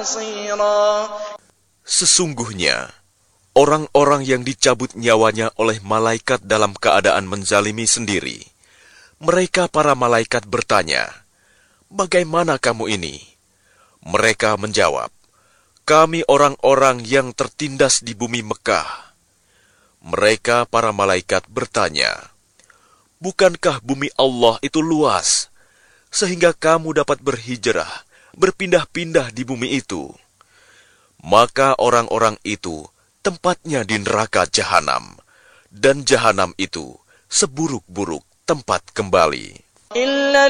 Sesungguhnya, orang-orang yang dicabut nyawanya oleh malaikat dalam keadaan menzalimi sendiri, mereka para malaikat bertanya, "Bagaimana kamu ini?" Mereka menjawab, "Kami orang-orang yang tertindas di bumi Mekah." Mereka para malaikat bertanya, "Bukankah bumi Allah itu luas, sehingga kamu dapat berhijrah, berpindah-pindah di bumi itu?" Maka orang-orang itu tempatnya di neraka Jahanam, dan Jahanam itu seburuk-buruk tempat kembali.